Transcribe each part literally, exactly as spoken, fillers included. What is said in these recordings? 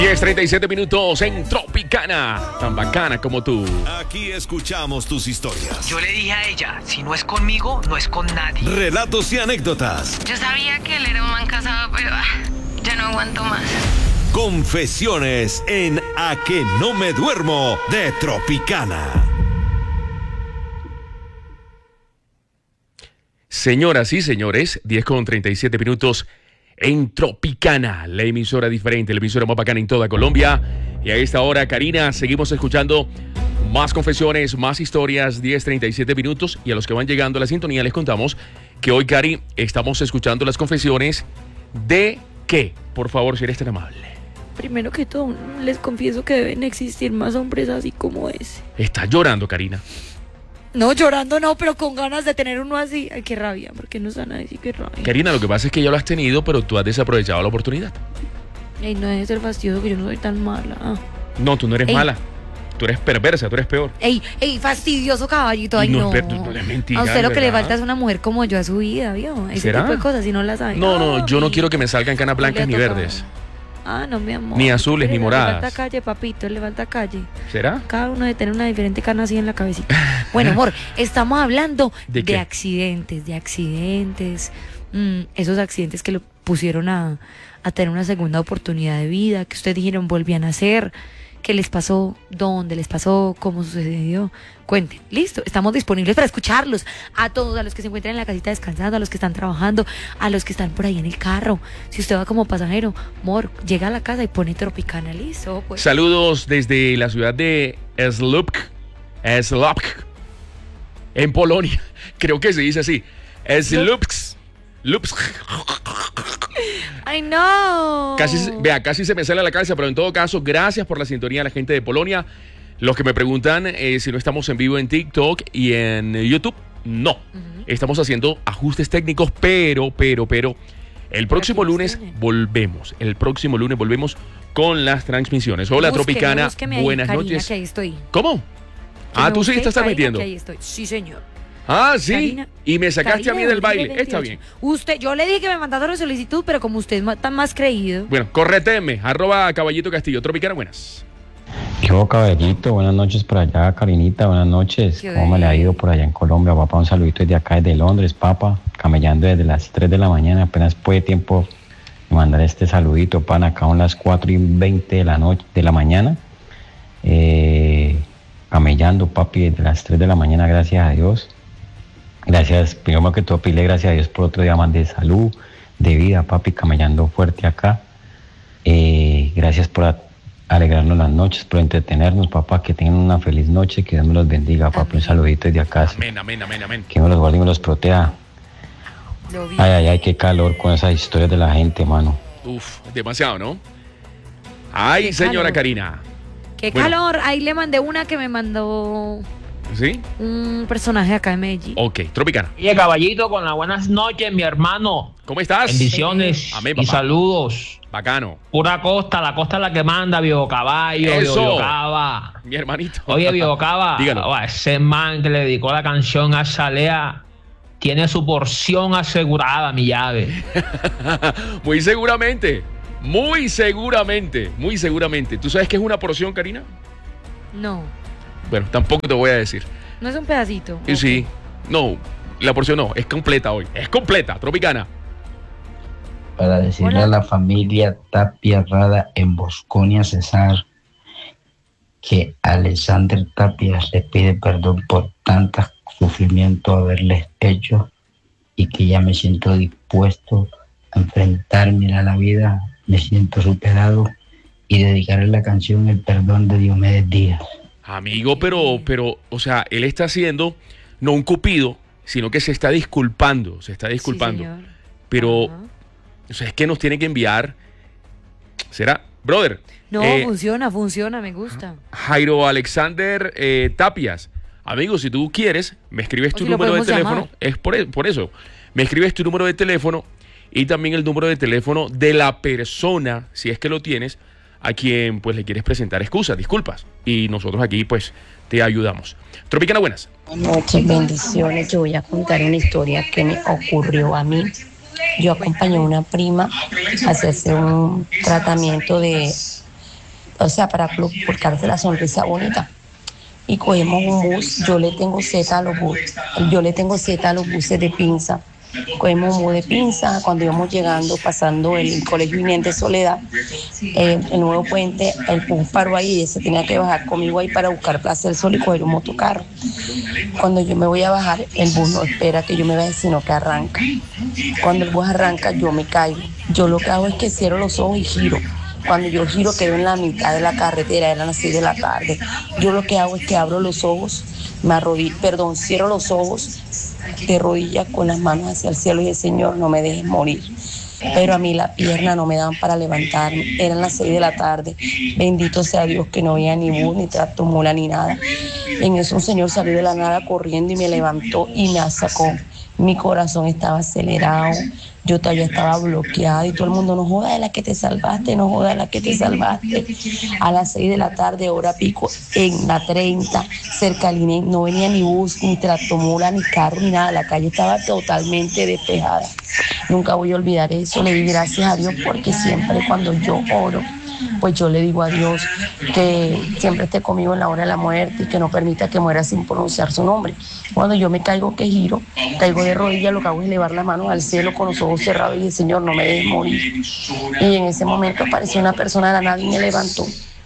diez treinta y siete minutos en Tropicana, tan bacana como tú. Aquí escuchamos tus historias. Yo le dije a ella, si no es conmigo, no es con nadie. Relatos y anécdotas. Yo sabía que él era un man casado, pero ah, ya no aguanto más. Confesiones en A que no me duermo de Tropicana. Señoras y señores, diez con treinta y siete minutos en Tropicana, la emisora diferente, la emisora más bacana en toda Colombia. Y a esta hora, Karina, seguimos escuchando más confesiones, más historias, diez treinta y siete minutos. Y a los que van llegando a la sintonía les contamos que hoy, Cari, estamos escuchando las confesiones de ¿qué? Por favor, si eres tan amable. Primero que todo, les confieso que deben existir más hombres así como ese. Estás llorando, Karina. No, llorando no, pero con ganas de tener uno así. Ay, qué rabia, porque no están a decir qué rabia. Karina, lo que pasa es que ya lo has tenido, pero tú has desaprovechado la oportunidad. Ay, no debe ser fastidioso que yo no soy tan mala. Ah. No, tú no eres Ey. mala. Tú eres perversa, tú eres peor. Ey, ey, fastidioso caballito. Ay, No, no. pero no es mentira, A usted lo que le ¿verdad? falta es una mujer como yo a su vida, ¿vio? Ese ¿Será? tipo de cosas, si no las sabe. No, no, yo no Ay, quiero que me salgan canas blancas ni le ha tocado. verdes. Ah, no, mi amor. Ni azules, ni Le moradas. falta calle, papito, le falta calle. ¿Será? Cada uno debe tener una diferente cana así en la cabecita. Bueno, amor, estamos hablando ¿De de, qué? accidentes, de accidentes. Mm, esos accidentes que lo pusieron a, a tener una segunda oportunidad de vida, que ustedes dijeron volvían a hacer. ¿Qué les pasó? ¿Dónde les pasó? ¿Cómo sucedió? Cuenten. Listo, estamos disponibles para escucharlos. A todos, a los que se encuentran en la casita descansando, a los que están trabajando, a los que están por ahí en el carro. Si usted va como pasajero, amor, llega a la casa y pone Tropicana, listo. Pues. Saludos desde la ciudad de Słupsk, Słupsk, en Polonia. Creo que se dice así. Słupsk. Lupsk. ¡Ay, no! Casi, vea, casi se me sale a la cabeza, pero en todo caso, gracias por la sintonía a la gente de Polonia. Los que me preguntan eh, si no estamos en vivo en TikTok y en YouTube, no. Uh-huh. Estamos haciendo ajustes técnicos, pero, pero, pero, el próximo lunes volvemos. El próximo lunes volvemos con las transmisiones. Hola, Búsqueme, Tropicana, búsqueme ahí, buenas Karina, noches. que ahí estoy. ¿Cómo? Que Ah, me tú sí busque, te estás Karina, metiendo. que ahí estoy. Sí, señor. Ah, sí. Karina, y me sacaste Karina a mí del baile. veintiocho. Está bien. Usted, yo le dije que me mandara la solicitud, pero como usted está más creído. Bueno, correteme, arroba Caballito Castillo. Tropicana, buenas. ¿Qué hubo, caballito? Buenas noches por allá, Karinita, buenas noches. ¿Cómo me le ha ido por allá en Colombia, papá? Un saludito desde acá, desde Londres, papá, camellando desde las tres de la mañana, apenas puede tiempo de mandar este saludito, pan, acá son las cuatro y veinte de la noche, de la mañana, eh, camellando, papi, desde las tres de la mañana, gracias a Dios. Gracias, primero que todo, pile gracias a Dios por otro día más de salud, de vida, papi, camellando fuerte acá. Eh, gracias por a, alegrarnos las noches, por entretenernos, papá, que tengan una feliz noche, que Dios me los bendiga, papá, amén. Un saludito desde acá. Amén, amén, amén, amén. Que me los guarde y me los proteja. Ay, ay, ay, qué calor con esas historias de la gente, mano. Uf, demasiado, ¿no? Ay, qué señora calor. Karina. Qué bueno. Calor, ahí le mandé una que me mandó... ¿Sí? Un personaje acá de Medellín. Ok, Tropicana. Oye, caballito, con las buenas noches, mi hermano. ¿Cómo estás? Bendiciones Amén, y saludos. Bacano. Pura costa, la costa es la que manda, Viejo Caballo, Viejo Cava. Mi hermanito. Oye, Viejo Cava, dígalo. Ese man que le dedicó la canción a Salea tiene su porción asegurada, mi llave. Muy seguramente, muy seguramente, muy seguramente. ¿Tú sabes qué es una porción, Karina? No. Bueno, tampoco te voy a decir. No es un pedacito. Y sí, no, la porción no, es completa hoy. Es completa, Tropicana. Para decirle Hola. a la familia Tapia Rada en Bosconia, Cesar, que Alexander Tapia les pide perdón por tanto sufrimiento haberles hecho y que ya me siento dispuesto a enfrentarme a la vida, me siento superado y dedicarle la canción El Perdón de Diomedes Díaz. Amigo, pero, pero, o sea, él está haciendo no un cupido, sino que se está disculpando, se está disculpando. Sí, pero, uh-huh. o sea, es que nos tiene que enviar, ¿será? Brother. No, eh, funciona, funciona, me gusta. Jairo Alexander eh, Tapias. Amigo, si tú quieres, me escribes o tu si número de teléfono. Llamar. Es por, por eso. Me escribes tu número de teléfono y también el número de teléfono de la persona, si es que lo tienes, a quien pues le quieres presentar excusas, disculpas. Y nosotros aquí pues te ayudamos. Tropicana, buenas. Buenas noches, bendiciones. Yo voy a contar una historia que me ocurrió a mí. Yo acompañé a una prima a hacerse un tratamiento de o sea, para colocarte la sonrisa bonita. Y cogemos un bus, yo le tengo Z a los buses, yo le tengo Z a los buses de Pinza. Cogemos un bus de Pinza, cuando íbamos llegando, pasando el colegio Viniente Soledad, eh, el nuevo puente, el bus paró ahí y se tenía que bajar conmigo ahí para buscar Plaza del Sol y coger un motocarro. Cuando yo me voy a bajar, el bus no espera que yo me baje, sino que arranca. Cuando el bus arranca, yo me caigo. Yo lo que hago es que cierro los ojos y giro. Cuando yo giro, quedo en la mitad de la carretera, eran las seis de la tarde. Yo lo que hago es que abro los ojos, me arrodillo, perdón, cierro los ojos, de rodillas con las manos hacia el cielo y el Señor, no me dejes morir. Pero a mí la pierna no me daban para levantarme, eran las seis de la tarde. Bendito sea Dios que no había ni bus, ni tractomula, ni nada. En eso un señor salió de la nada corriendo y me levantó y me sacó. Mi corazón estaba acelerado, yo todavía estaba bloqueada y todo el mundo, no joda de la que te salvaste, no joda de la que te salvaste. A las seis de la tarde, hora pico, en la treinta, cerca del I N E, no venía ni bus, ni tractomula, ni carro, ni nada. La calle estaba totalmente despejada. Nunca voy a olvidar eso. Le di gracias a Dios porque siempre cuando yo oro, pues yo le digo a Dios que siempre esté conmigo en la hora de la muerte y que no permita que muera sin pronunciar su nombre. Cuando yo me caigo, que giro, caigo de rodillas, lo que hago es elevar las manos al cielo con los ojos cerrados y dije, Señor, no me dejes morir. Y en ese momento apareció una persona de la nada y me levantó.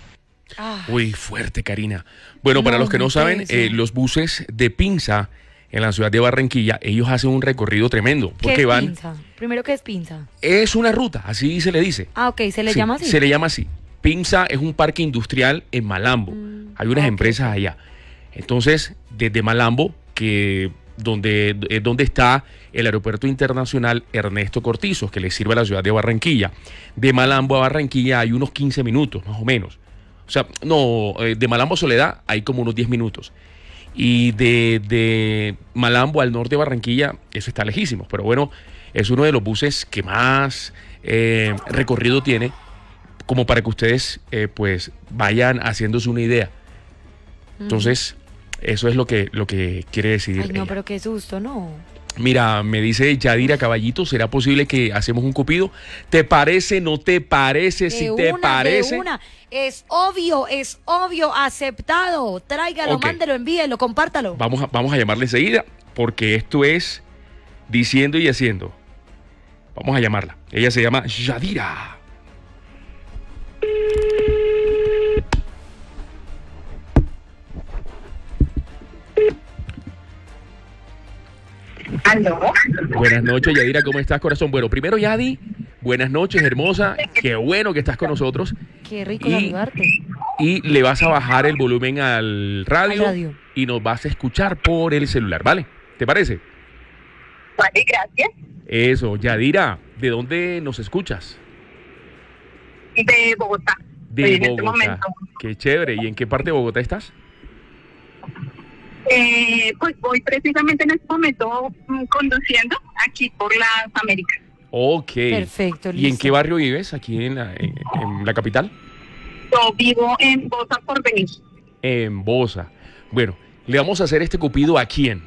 Uy, fuerte, Karina. Bueno, para los que no saben, eh, los buses de Pinza en la ciudad de Barranquilla, ellos hacen un recorrido tremendo. ¿Qué Porque es van. Pinza? Primero, ¿qué es Pinza? Es una ruta, así se le dice. Ah, ok, ¿se le Sí, llama así? Se le llama así. Pinza es un parque industrial en Malambo. Mm, Hay unas ok. empresas allá. Entonces, desde Malambo, que donde, es donde está el aeropuerto internacional Ernesto Cortizos, que le sirve a la ciudad de Barranquilla. De Malambo a Barranquilla hay unos quince minutos, más o menos. O sea, no, eh, de Malambo a Soledad hay como unos diez minutos. Y de, de Malambo al norte de Barranquilla, eso está lejísimo. Pero bueno, es uno de los buses que más eh, recorrido tiene, como para que ustedes eh, pues vayan haciéndose una idea. Entonces, eso es lo que, lo que quiere decir Ay, no, ella. pero qué susto, no. Mira, me dice Yadira Caballito, ¿será posible que hacemos un cupido? ¿Te parece? ¿No te parece? Si De te una, parece. de una. Es obvio, es obvio, aceptado. Tráigalo, Ok. mándelo, envíelo, compártalo. Vamos a, vamos a llamarle enseguida, porque esto es diciendo y haciendo. Vamos a llamarla. Ella se llama Yadira. ¿Aló? Buenas noches, Yadira, ¿cómo estás, corazón? Bueno, primero, Yadi, buenas noches, hermosa. Qué bueno que estás con nosotros. Qué rico Y- saludarte. Y le vas a bajar el volumen al radio, Al radio. y nos vas a escuchar por el celular, ¿vale? ¿Te parece? Vale, gracias. Eso, Yadira, ¿de dónde nos escuchas? De Bogotá. De Estoy en este Bogotá. momento. Qué chévere. ¿Y en qué parte de Bogotá estás? Eh, pues voy precisamente en este momento mm, conduciendo aquí por las Américas. Ok. Perfecto, ¿Y en listo. qué barrio vives? ¿Aquí en la, en, en la capital? Yo vivo en Bosa Porvenir. En Bosa. Bueno, le vamos a hacer este cupido ¿a quién?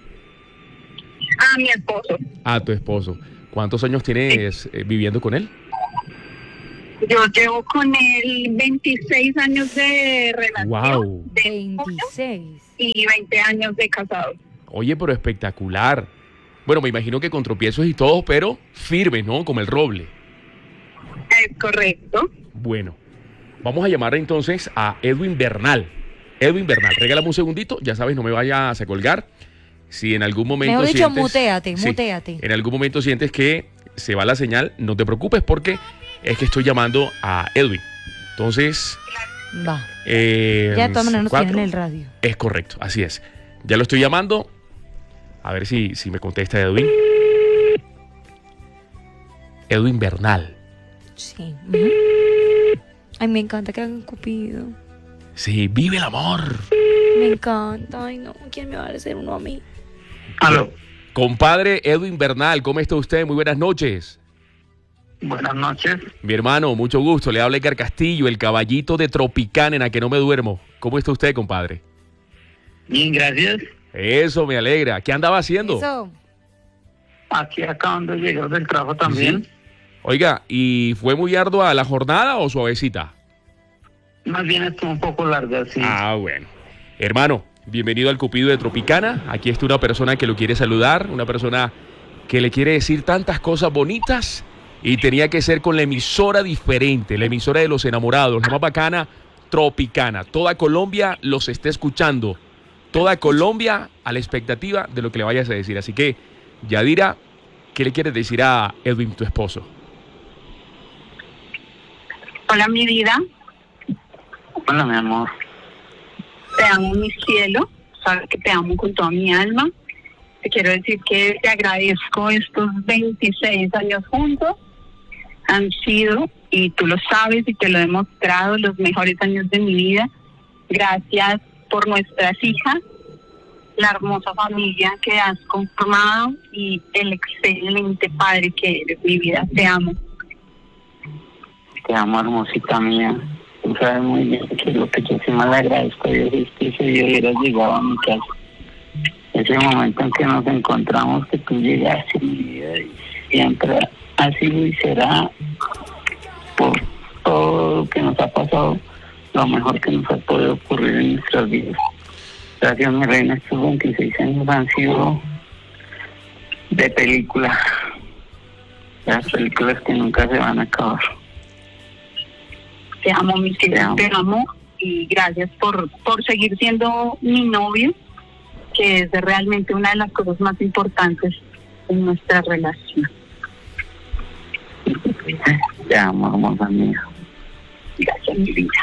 A mi esposo. A tu esposo. ¿Cuántos años tienes eh, viviendo con él? Yo llevo con él veintiséis años de relación. Wow. De veintiséis. y veinte años de casado. Oye, pero espectacular. Bueno, me imagino que con tropiezos y todo, pero firme, ¿no? Como el roble. Es correcto. Bueno, vamos a llamar entonces a Edwin Bernal. Edwin Bernal, regálame un segundito, ya sabes, no me vayas a colgar. Si en algún momento Mejor dicho, sientes- mutéate, Sí, mutéate. en algún momento sientes que se va la señal, no te preocupes porque es que estoy llamando a Edwin. Entonces, Va. eh, Ya de todas maneras nos cuatro. tienen en el radio. Es correcto, así es. Ya lo estoy llamando. A ver si, si me contesta Edwin. Edwin Bernal. Sí. Ujú. Ay, me encanta que hagan cupido. Sí, vive el amor. Me encanta. Ay, no. ¿Quién me va a hacer uno a mí? Aló. Compadre Edwin Bernal, ¿cómo está usted? Muy buenas noches. Buenas noches. Mi hermano, mucho gusto. Le habla Edgar Castillo, el caballito de Tropicana, en la que no me duermo. ¿Cómo está usted, compadre? Bien, gracias. Eso me alegra. ¿Qué andaba haciendo? Eso. Aquí acabando de llegar del trabajo también. Sí. Oiga, ¿y fue muy ardua la jornada o suavecita? Más bien estuvo un poco larga, sí. Ah, bueno. Hermano, bienvenido al Cupido de Tropicana. Aquí está una persona que lo quiere saludar, una persona que le quiere decir tantas cosas bonitas y tenía que ser con la emisora diferente, la emisora de los enamorados, la más bacana, Tropicana. Toda Colombia los está escuchando. Toda Colombia a la expectativa de lo que le vayas a decir. Así que, Yadira, ¿qué le quieres decir a Edwin, tu esposo? Hola, mi vida. Hola, mi amor. Te amo, mi cielo. Sabes que te amo con toda mi alma. Te quiero decir que te agradezco estos veintiséis años juntos. Han sido, y tú lo sabes y te lo he demostrado, los mejores años de mi vida. Gracias por nuestras hijas, la hermosa familia que has conformado y el excelente padre que eres, mi vida. Te amo. Te amo, hermosita mía. Tú sabes muy bien que lo que yo sí más le agradezco a Dios es que ese día hubieras llegado a mi casa. Ese momento en que nos encontramos, que tú llegaste a mi vida y siempre ha sido y será, por todo lo que nos ha pasado, lo mejor que nos ha podido ocurrir en nuestras vidas. Gracias, mi reina. Estos veintiséis años han sido de película. Las películas que nunca se van a acabar. Te amo, mi cielo, te amo y gracias por, por seguir siendo mi novio, que es realmente una de las cosas más importantes en nuestra relación. Te amo, hermosa mía. Gracias, mi vida.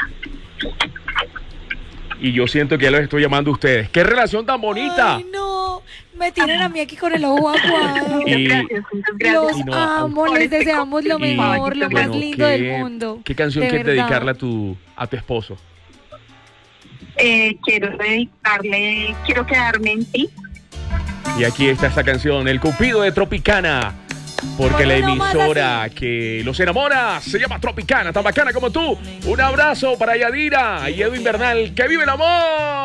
Y yo siento que ya los estoy llamando a ustedes. ¡Qué relación tan bonita! Ay, no, me tienen a mí aquí con el ojo aguado. Y- Gracias, muchas gracias. Los Y no, amo, por les este deseamos lo Y, mejor, lo más bueno, lindo ¿qué- del mundo. ¿Qué canción de quieres verdad. dedicarle a tu, a tu esposo? Eh, quiero dedicarle, quiero quedarme en ti. Y aquí está esa canción, El Cupido de Tropicana. Porque la Bueno, nomás emisora que los enamora se llama Tropicana, tan bacana como tú. Un abrazo para Yadira y Edwin Bernal. ¡Que vive el amor!